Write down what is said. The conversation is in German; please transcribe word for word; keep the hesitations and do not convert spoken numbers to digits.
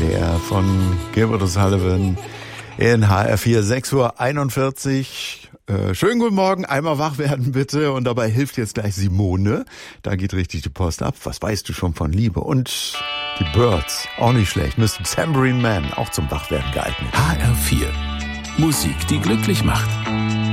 Care von Gilbert O'Sullivan in H R vier, sechs Uhr einundvierzig. Äh, schönen guten Morgen, einmal wach werden bitte, und dabei hilft jetzt gleich Simone. Da geht richtig die Post ab. Was weißt du schon von Liebe? Und die Birds, auch nicht schlecht. Mister Tambourine Man, auch zum Wachwerden geeignet. H R vier, Musik, die glücklich macht.